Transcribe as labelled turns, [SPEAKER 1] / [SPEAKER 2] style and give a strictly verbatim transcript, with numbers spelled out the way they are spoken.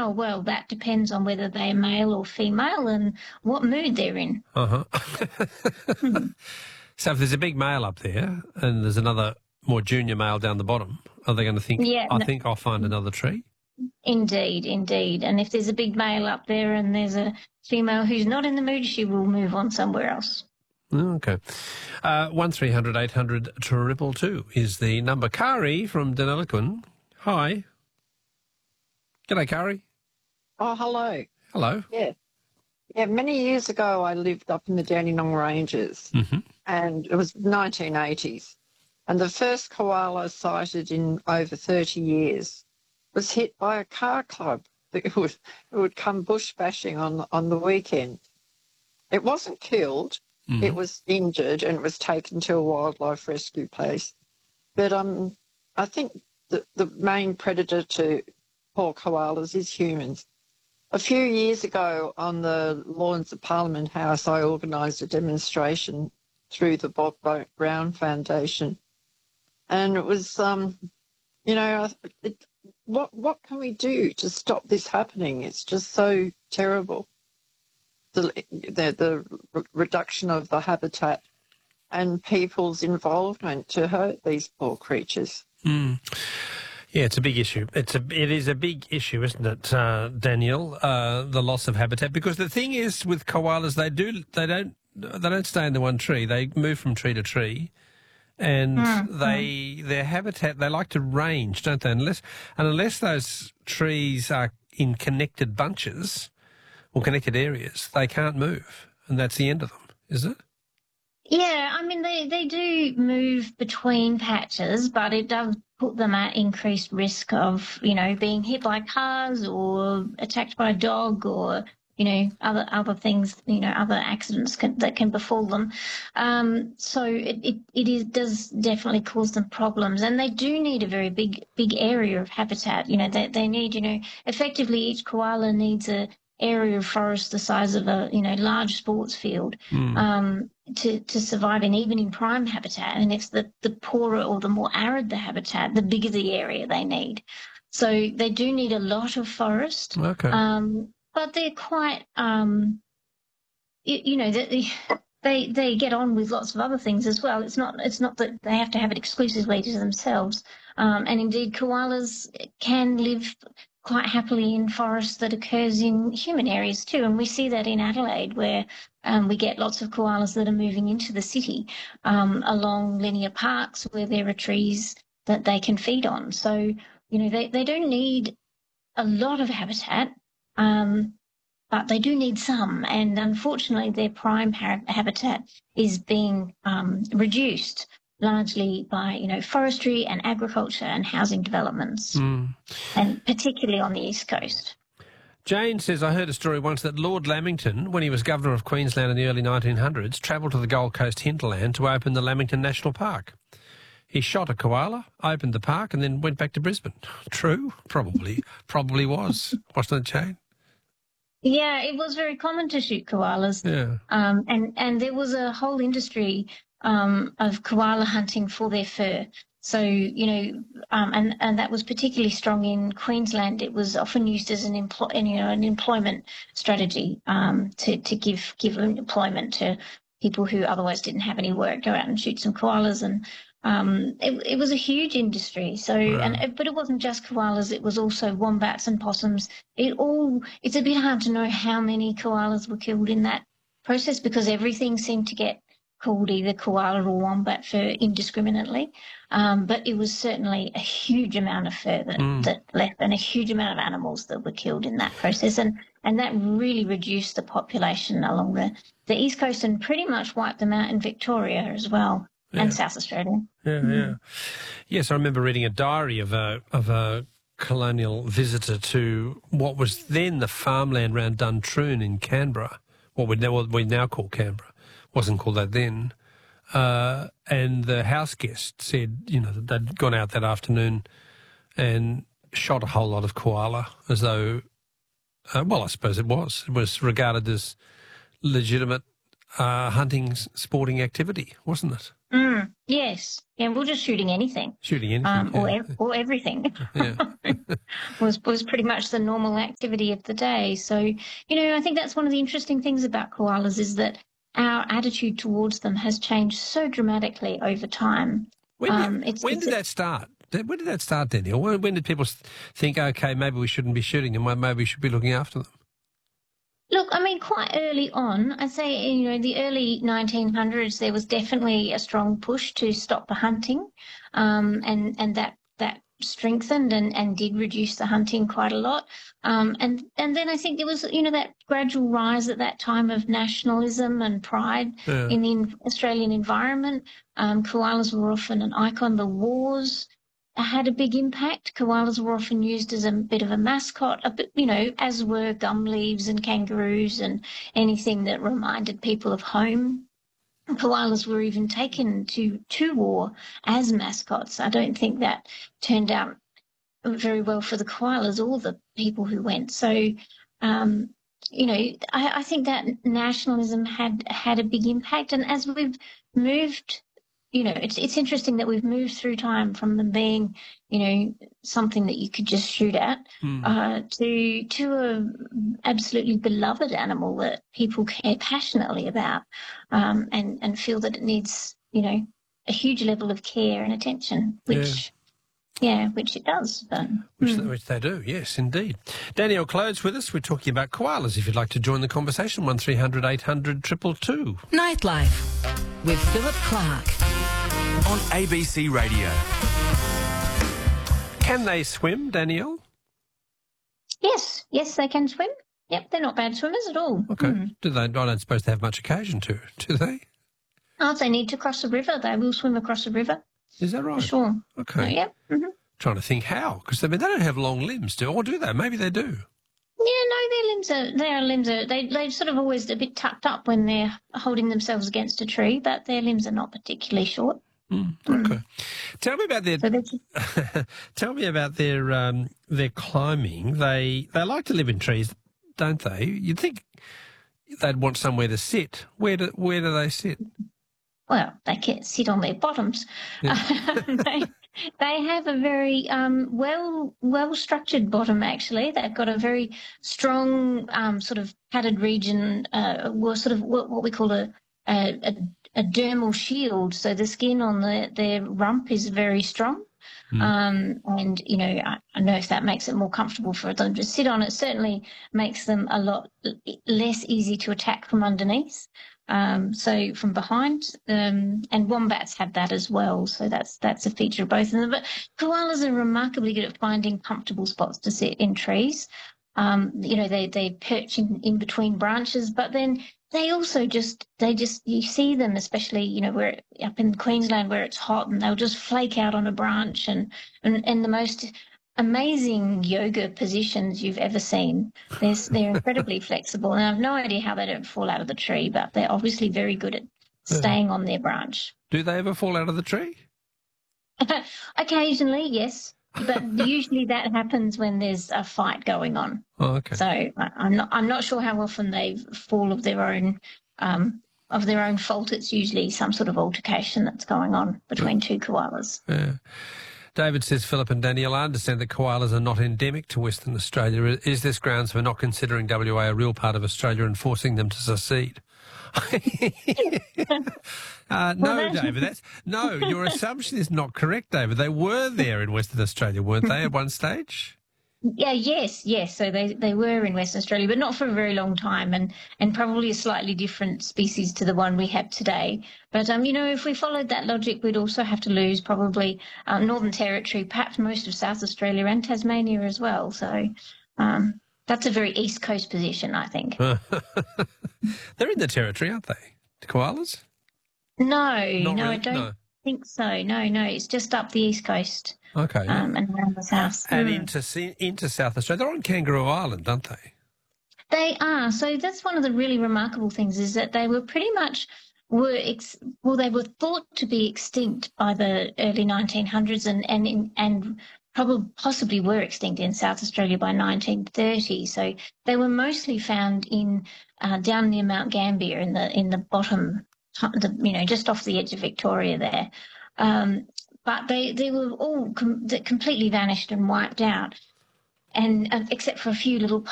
[SPEAKER 1] oh, well, that depends on whether they're male or female and what mood they're in.
[SPEAKER 2] Uh-huh.
[SPEAKER 1] Hmm.
[SPEAKER 2] So if there's a big male up there and there's another more junior male down the bottom, are they going to think,
[SPEAKER 1] Yeah,
[SPEAKER 2] I
[SPEAKER 1] no-
[SPEAKER 2] think I'll find another tree?
[SPEAKER 1] Indeed, indeed. And if there's a big male up there and there's a female who's not in the mood, she will move on somewhere else.
[SPEAKER 2] Okay. Uh, one three hundred eight hundred triple two is the number. Kari from Deniliquin. Hi. G'day, Kari.
[SPEAKER 3] Oh, hello.
[SPEAKER 2] Hello.
[SPEAKER 3] Yeah. Yeah, many years ago I lived up in the Dandenong Ranges,
[SPEAKER 2] Mm-hmm.
[SPEAKER 3] and it was nineteen eighties. And the first koala sighted in over thirty years was hit by a car club. It would, it would come bush bashing on, on the weekend. It wasn't killed.
[SPEAKER 2] Mm-hmm.
[SPEAKER 3] It was injured and it was taken to a wildlife rescue place. But um, I think the, the main predator to poor koalas is humans. A few years ago on the lawns of Parliament House, I organised a demonstration through the Bob Brown Foundation. And it was, um, you know, it, what what can we do to stop this happening? It's just so terrible. The, the, the re- reduction of the habitat and people's involvement to hurt these poor creatures.
[SPEAKER 2] Mm. Yeah, it's a big issue. It's a, it is a big issue, isn't it, uh, Daniel? Uh, the loss of habitat, because the thing is with koalas, they do they don't they don't stay in the one tree. They move from tree to tree, and
[SPEAKER 1] Mm,
[SPEAKER 2] they their habitat they like to range, don't they? Unless and unless those trees are in connected bunches or connected areas, they can't move, and that's the end of them, is it?
[SPEAKER 1] Yeah, I mean, they, they do move between patches, but it does put them at increased risk of, you know, being hit by cars or attacked by a dog or, you know, other other things, you know, other accidents can, that can befall them. Um, so it, it, it is, does definitely cause them problems. And they do need a very big, big area of habitat. You know, they, they need, you know, effectively each koala needs a area of forest the size of a, you know, large sports field.
[SPEAKER 2] Mm.
[SPEAKER 1] Um, to, to survive in even in prime habitat. And if the, the poorer or the more arid the habitat, the bigger the area they need. So they do need a lot of forest.
[SPEAKER 2] Okay.
[SPEAKER 1] Um, but they're quite, um, you, you know, they, they they get on with lots of other things as well. It's not it's not that they have to have it exclusively to themselves. Um, and indeed, koalas can live quite happily in forests that occurs in human areas too. And we see that in Adelaide, where um, we get lots of koalas that are moving into the city um, along linear parks where there are trees that they can feed on. So, you know, they, they don't need a lot of habitat, um, but they do need some. And unfortunately, their prime ha- habitat is being um, reduced largely by, you know, forestry and agriculture and housing developments,
[SPEAKER 2] Mm.
[SPEAKER 1] and particularly on the East Coast.
[SPEAKER 2] Jane says, I heard a story once that Lord Lamington, when he was Governor of Queensland in the early nineteen hundreds, travelled to the Gold Coast hinterland to open the Lamington National Park. He shot a koala, opened the park, and then went back to Brisbane. True? Probably. Probably was. Wasn't it, Jane?
[SPEAKER 1] Yeah, it was very common to shoot koalas.
[SPEAKER 2] Yeah.
[SPEAKER 1] Um, and, and there was a whole industry um, of koala hunting for their fur. So, you know, um, and, and that was particularly strong in Queensland. It was often used as an, empl- you know, an employment strategy um, to, to give, give employment to people who otherwise didn't have any work, go out and shoot some koalas. And um, it, it was a huge industry. So,
[SPEAKER 2] Right.
[SPEAKER 1] and but it wasn't just koalas. It was also wombats and possums. It all, it's a bit hard to know how many koalas were killed in that process because everything seemed to get called either koala or wombat fur indiscriminately. Um, but it was certainly a huge amount of fur that,
[SPEAKER 2] Mm.
[SPEAKER 1] that left and a huge amount of animals that were killed in that process. And, and that really reduced the population along the, the East Coast and pretty much wiped them out in Victoria as well,
[SPEAKER 2] Yeah.
[SPEAKER 1] and South Australia.
[SPEAKER 2] Yeah,
[SPEAKER 1] Mm.
[SPEAKER 2] yeah. Yes, I remember reading a diary of a of a colonial visitor to what was then the farmland around Duntroon in Canberra, what we now, what we now call Canberra. Wasn't called that then. Uh, and the house guest said, you know, that they'd gone out that afternoon and shot a whole lot of koala as though, uh, well, I suppose it was. It was regarded as legitimate uh, hunting, sporting activity, wasn't it?
[SPEAKER 1] Mm, yes. Yeah, we we're just shooting anything.
[SPEAKER 2] Shooting anything.
[SPEAKER 1] Um,
[SPEAKER 2] yeah.
[SPEAKER 1] or, ev- or everything.
[SPEAKER 2] Yeah.
[SPEAKER 1] was was pretty much the normal activity of the day. So, you know, I think that's one of the interesting things about koalas is that our attitude towards them has changed so dramatically over time.
[SPEAKER 2] When,
[SPEAKER 1] Um,
[SPEAKER 2] did,
[SPEAKER 1] it's,
[SPEAKER 2] when
[SPEAKER 1] it's,
[SPEAKER 2] did that start? When did that start, Danielle? When, when did people think, okay, maybe we shouldn't be shooting them, maybe we should be looking after them?
[SPEAKER 1] Look, I mean, quite early on, I'd say, you know, the early nineteen hundreds, there was definitely a strong push to stop the hunting, um, and and that that strengthened and, and did reduce the hunting quite a lot. Um, and and then I think there was, you know, that gradual rise at that time of nationalism and pride
[SPEAKER 2] Yeah.
[SPEAKER 1] in the Australian environment. Um, koalas were often an icon. The wars had a big impact. Koalas were often used as a bit of a mascot, a bit, you know, as were gum leaves and kangaroos and anything that reminded people of home. Koalas were even taken to, to war as mascots. I don't think that turned out very well for the koalas or the people who went. So, um, you know, I, I think that nationalism had had a big impact. And as we've moved, you know, it's it's interesting that we've moved through time from them being, you know, something that you could just shoot at,
[SPEAKER 2] Mm.
[SPEAKER 1] uh, to to a absolutely beloved animal that people care passionately about, um, and and feel that it needs, you know, a huge level of care and attention, which. Yeah, which it does. But,
[SPEAKER 2] Which,
[SPEAKER 1] mm.
[SPEAKER 2] they, which they do, yes, indeed. Danielle Clode's with us. We're talking about koalas. If you'd like to join the conversation, one three hundred eight hundred two two two.
[SPEAKER 4] Nightlife with Philip Clark
[SPEAKER 5] on A B C Radio.
[SPEAKER 2] Can they swim, Danielle?
[SPEAKER 1] Yes, yes, they can swim. Yep, they're not bad swimmers at all.
[SPEAKER 2] Okay.
[SPEAKER 1] Mm.
[SPEAKER 2] Do they? I don't suppose they have much occasion to, do they?
[SPEAKER 1] Oh, if they need to cross a river, they will swim across a river.
[SPEAKER 2] Is that right?
[SPEAKER 1] For sure.
[SPEAKER 2] Okay.
[SPEAKER 1] Oh, yeah. Mm-hmm.
[SPEAKER 2] Trying to think how, because I mean, they don't have long limbs, do or do they? Maybe they do.
[SPEAKER 1] Yeah, no, their limbs are their limbs are they they sort of always a bit tucked up when they're holding themselves against a tree, but their limbs are not particularly short.
[SPEAKER 2] Mm, okay. Mm. Tell me about their.
[SPEAKER 1] So just...
[SPEAKER 2] Tell me about their um, their climbing. They they like to live in trees, don't they? You'd think they'd want somewhere to sit. Where do where do they sit?
[SPEAKER 1] Well, they can sit on their bottoms.
[SPEAKER 2] Yeah.
[SPEAKER 1] they, they have a very um, well well structured bottom. Actually, they've got a very strong um, sort of padded region, uh, or sort of what, what we call a, a a a dermal shield. So the skin on the their rump is very strong. Mm. Um, and, you know, I, I don't know if that makes it more comfortable for them to sit on. It certainly makes them a lot less easy to attack from underneath. Um, so from behind, um, and wombats have that as well. So that's that's a feature of both of them. But koalas are remarkably good at finding comfortable spots to sit in trees. Um, you know, they they perch in, in between branches, but then they also just they just you see them, especially you know where up in Queensland where it's hot, and they'll just flake out on a branch and and, and the most amazing yoga positions you've ever seen. They're, they're incredibly flexible, and I have no idea how they don't fall out of the tree, but they're obviously very good at staying on their branch.
[SPEAKER 2] Do they ever fall out of the tree?
[SPEAKER 1] Occasionally, yes, but usually that happens when there's a fight going on.
[SPEAKER 2] Oh, okay.
[SPEAKER 1] So I, I'm not I'm not sure how often they fall of their own um, of their own fault. It's usually some sort of altercation that's going on between two koalas.
[SPEAKER 2] Yeah. David says, Philip and Danielle, I understand that koalas are not endemic to Western Australia. Is this grounds for not considering W A a real part of Australia and forcing them to secede? uh, no, well, David, that's no. Your assumption is not correct, David. They were there in Western Australia, weren't they, at one stage?
[SPEAKER 1] Yeah, yes, yes. So they, they were in Western Australia, but not for a very long time, and, and probably a slightly different species to the one we have today. But, um, you know, if we followed that logic, we'd also have to lose probably uh, Northern Territory, perhaps most of South Australia and Tasmania as well. So um, that's a very East Coast position, I think.
[SPEAKER 2] They're in the Territory, aren't they, the koalas?
[SPEAKER 1] No,
[SPEAKER 2] Not
[SPEAKER 1] no,
[SPEAKER 2] really?
[SPEAKER 1] I don't
[SPEAKER 2] No.
[SPEAKER 1] think so. No, no, it's just up the East Coast.
[SPEAKER 2] Okay.
[SPEAKER 1] Um, and around the south.
[SPEAKER 2] And
[SPEAKER 1] Mm.
[SPEAKER 2] into into South Australia. They're on Kangaroo Island, aren't they?
[SPEAKER 1] They are. So that's one of the really remarkable things is that they were pretty much were ex- well, they were thought to be extinct by the early nineteen hundreds and and in, and probably possibly were extinct in South Australia by nineteen thirty. So they were mostly found in uh, down near Mount Gambier in the in the bottom the, you know, just off the edge of Victoria there. Um, but they, they were all com- completely vanished and wiped out, and uh, except for a few little